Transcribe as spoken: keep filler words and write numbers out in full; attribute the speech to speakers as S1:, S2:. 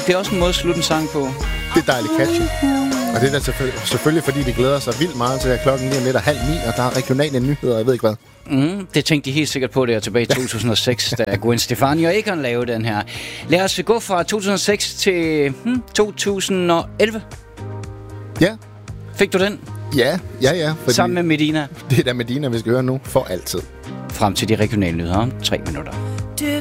S1: Det er også en måde at slutte en sang på.
S2: Det er dejligt catchy. Og det er da selvfølgelig, selvfølgelig, fordi de glæder sig vildt meget til, at klokken lige er lidt halv ni, og der er regionale nyheder, jeg ved ikke hvad.
S1: Mm, det tænkte de helt sikkert på der tilbage i to tusind og seks, da Gwen Stefani og Akon lavede den her. Lad os gå fra to tusind og seks til hmm, to tusind og elleve.
S2: Ja.
S1: Fik du den?
S2: Ja, ja, ja. Fordi
S1: sammen med Medina.
S2: Det er da Medina, vi skal høre nu for altid.
S1: Frem til de regionale nyheder om tre minutter.